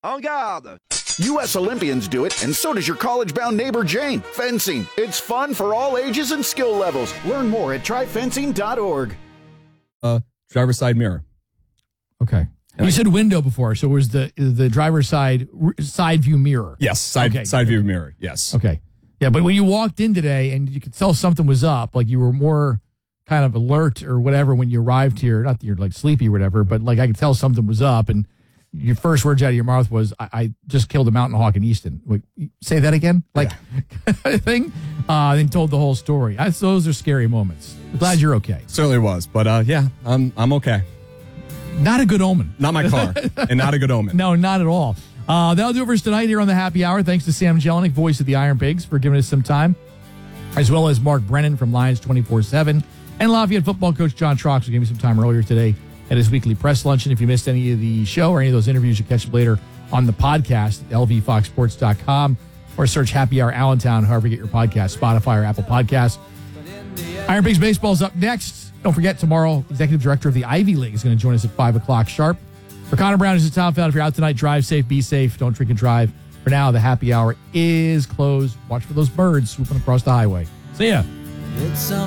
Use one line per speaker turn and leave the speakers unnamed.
En garde!
U.S. Olympians do it, and so does your college-bound neighbor Jane. Fencing. It's fun for all ages and skill levels. Learn more at tryfencing.org.
Driver's side mirror.
Okay. You said window before, so it was the driver's side view mirror.
Yes, side view mirror. Yes.
Okay. Yeah, but when you walked in today and you could tell something was up, like you were more kind of alert or whatever when you arrived here. Not that you're like sleepy or whatever, but like I could tell something was up, and your first words out of your mouth was, I just killed a mountain hawk in Easton. Wait, say that again? Like, thing? Then told the whole story. Those are scary moments. Glad you're okay.
Certainly was. But, yeah, I'm okay.
Not a good omen.
Not my car. And not a good omen.
No, not at all. That'll do it for us tonight here on the Happy Hour. Thanks to Sam Jelinek, voice of the Iron Pigs, for giving us some time, as well as Mark Brennan from Lions 24/7, and Lafayette football coach John Troxel gave me some time earlier today at his weekly press luncheon. If you missed any of the show or any of those interviews, you catch them later on the podcast at lvfoxsports.com, or search Happy Hour Allentown, however you get your podcast, Spotify or Apple Podcasts. Iron Pigs baseball is up next. Don't forget, tomorrow, Executive Director of the Ivy League is going to join us at 5 o'clock sharp. For Connor Brown, who's a Tom Feld, if you're out tonight, drive safe, be safe, don't drink and drive. For now, the Happy Hour is closed. Watch for those birds swooping across the highway. See ya.